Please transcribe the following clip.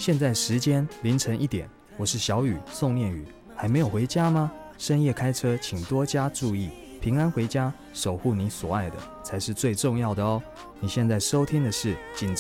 现在时间凌晨1点，我是小雨宋念宇，还没有回家吗？深夜开车请多加注意，平安回家，守护你所爱的才是最重要的哦。你现在收听的是警